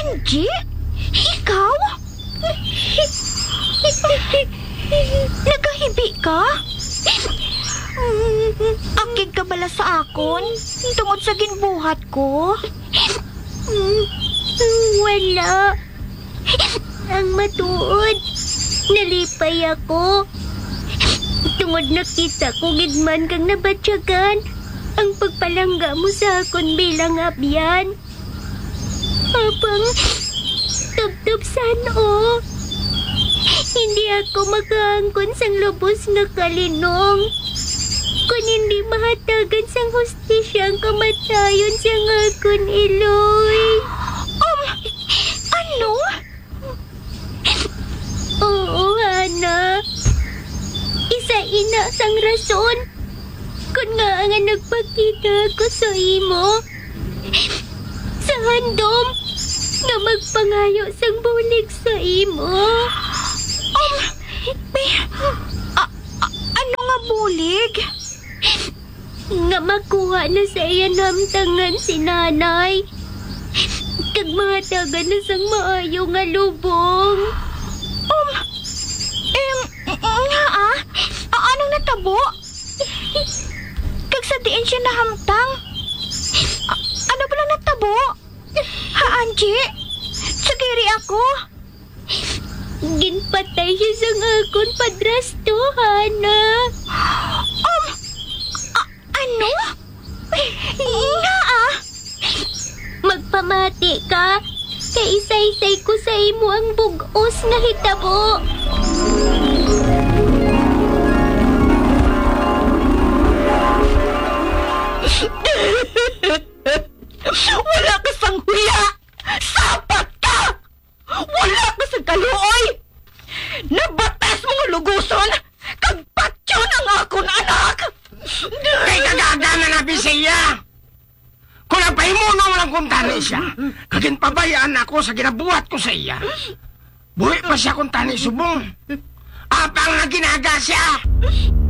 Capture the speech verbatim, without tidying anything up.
Angie? Ikaw? Nagahibi ka? Akig ka bala sa akon? Tungod sa ginbuhat ko? Wala. Ang matuod. Nalipay ako. Tungod nakita ko gidman kang nabatyagan ang pagpalangga mo sa akon bilang abyan. Habang tubtub sano. Hindi ako makaangkon sang lubos na kalinong. Kung hindi mahatagan sang hustisya ang kamatayon sang akon iloy. Um, ano? Oo, Hana. Isa ina sang rason. Kung nga nga nagpakita ko sa imo. Sa handom na magpangayo sang bulig sa imo. Um, may... a- a- ano nga bulig? Nga makuha na sa iyan hamtangan si nanay. Kag mga taga na sang maayo nga lubong. Um, em, nga ah? A- anong natabo? Kag sa diin siya nahamtang? A- ano ba lang natabo? Ha, Angie? Sagiri ako? Ginpatay siya sang akon padrasto, Hana. Um, a- ano? Nga ah? Magpamati ka. Kay isay-isay ko sa imo ang bugos nga hitabo. Wala ka sang huya! Sapat ka! Wala ka sa kaluoy! Nabatas mga luguson! Kagpatyon ang akon anak! Kay kagaga na nabi siya. Kung napahimo na walang kuntani siya, kagin pabayaan ako sa ginabuhat ko sa iya. Buhi pa siya kuntani subong. Apang na ginaga siya.